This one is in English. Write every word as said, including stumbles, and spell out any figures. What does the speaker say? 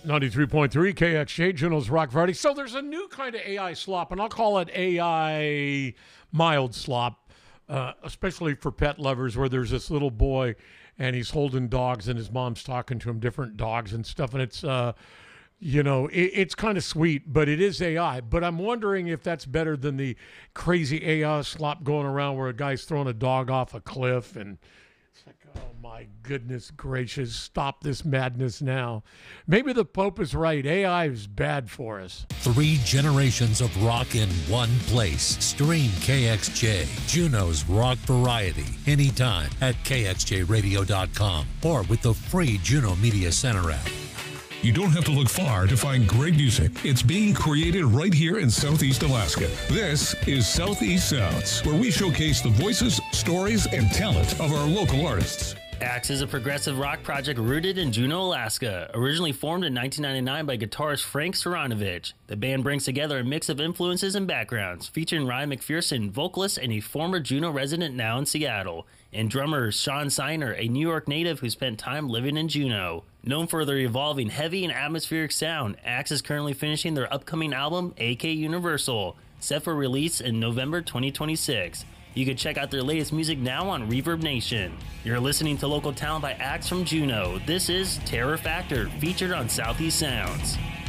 ninety-three point three K X J, Juno's Rock Variety. So there's a new kind of A I slop, and I'll call it A I mild slop, uh, especially for pet lovers, where there's this little boy and he's holding dogs and his mom's talking to him, different dogs and stuff. And it's, uh, you know, it, it's kind of sweet, but it is A I. But I'm wondering if that's better than the crazy A I slop going around where a guy's throwing a dog off a cliff and it's like, oh my goodness gracious, stop this madness now. Maybe the Pope is right. A I is bad for us. Three generations of rock in one place. Stream K X J, Juno's Rock Variety, anytime at K X J radio dot com or with the free Juno Media Center app. You don't have to look far to find great music. It's being created right here in Southeast Alaska. This is Southeast Sounds, where we showcase the voices, stories, and talent of our local artists. Axe is a progressive rock project rooted in Juneau, Alaska. Originally formed in nineteen ninety-nine by guitarist Frank Saranovich, the band brings together a mix of influences and backgrounds, featuring Ryan McPherson, vocalist and a former Juneau resident now in Seattle, and drummer Sean Siner, a New York native who spent time living in Juneau. Known for their evolving heavy and atmospheric sound, Axe is currently finishing their upcoming album, A K Universal, set for release in November twenty twenty-six. You can check out their latest music now on Reverb Nation. You're listening to local talent by Axe from Juneau. This is Terror Factor, featured on Southeast Sounds.